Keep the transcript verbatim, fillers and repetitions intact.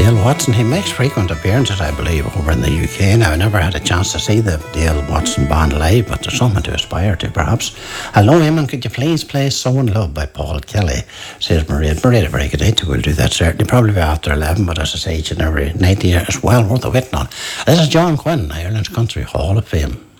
Dale Watson, he makes frequent appearances, I believe, over in the U K. Now, I never had a chance to see the Dale Watson band live, but there's something to aspire to, perhaps. Hello, Eamon, could you please play So In Love by Paul Kelly? Says Maria. Maria, very good day. We'll do that certainly, probably after eleven, but as I say, each and every night here is well worth a waiting on. This is John Quinn, Ireland's Country Hall of Fame.